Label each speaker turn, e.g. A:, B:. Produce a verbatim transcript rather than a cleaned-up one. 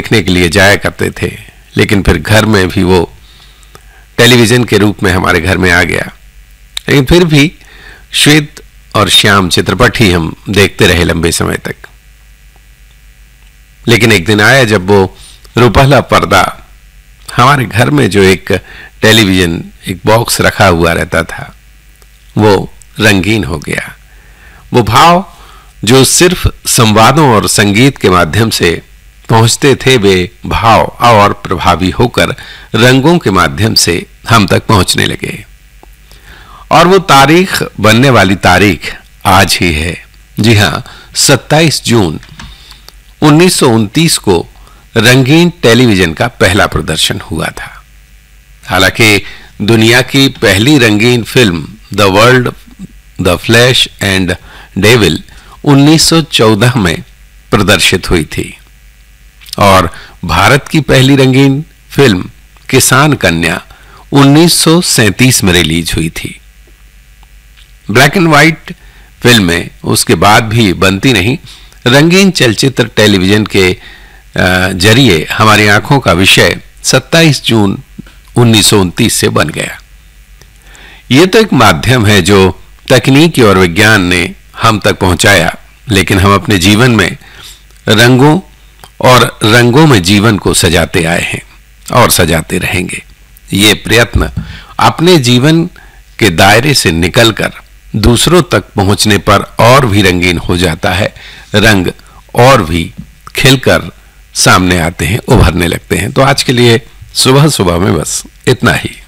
A: देखने के लिए जाया करते थे, लेकिन फिर घर में भी वो टेलीविज़न के रूप में हमारे घर में आ गया। लेकिन फिर भी श्वेत और श्याम चित्रपट ही हम देखते रहे लंबे समय तक। लेकिन एक दिन आया जब वो रुपहला पर्दा, हमारे घर में जो एक टेलीविज़न, एक बॉक्स रखा हुआ रहता था, वो रंगीन हो गया। वो भाव जो सिर्फ संवादों और संगीत के माध्यम से पहुंचते थे, वे भाव और प्रभावी होकर रंगों के माध्यम से हम तक पहुंचने लगे। और वो तारीख बनने वाली तारीख आज ही है। जी हाँ, सत्ताईस जून उन्नीस सौ उनतीस को रंगीन टेलीविज़न का पहला प्रदर्शन हुआ था। हालांकि दुनिया की पहली रंगीन film the world, the flash and devil उन्नीस सौ चौदह में प्रदर्शित हुई थी और भारत की पहली रंगीन फिल्म किसान कन्या उन्नीस सौ सैंतीस में रिलीज हुई थी। ब्लैक एंड व्हाइट फिल्में उसके बाद भी बनती नहीं, रंगीन चलचित्र टेलीविज़न के जरिए हमारी आंखों का विषय सत्ताईस जून उन्नीस सौ उनतीस से बन गया। ये तो एक माध्यम है जो तकनीकी और विज्ञान ने हम तक पहुंचाया, लेकिन हम अपने जीवन में रंगों और रंगों में जीवन को सजाते आए हैं और सजाते रहेंगे। ये प्रयत्न अपने जीवन के दायरे से निकलकर दूसरों तक पहुंचने पर और भी रंगीन हो जाता है। रंग और भी खिलकर सामने आते हैं, उभरने लगते हैं। तो आज के लिए सुबह सुबह में बस इतना ही।